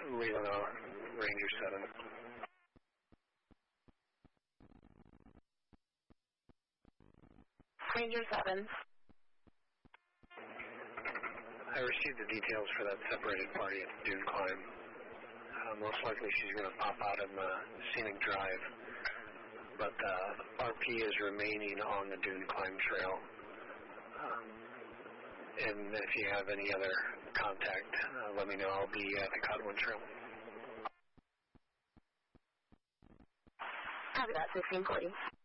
Reno, Ranger 7. Ranger 7. I received the details for that separated party at the dune climb. Most likely she's going to pop out on the scenic drive, but RP is remaining on the dune climb trail. And if you have any other contact, let me know. I'll be at the Cottonwood Trail. Copy that, 1640.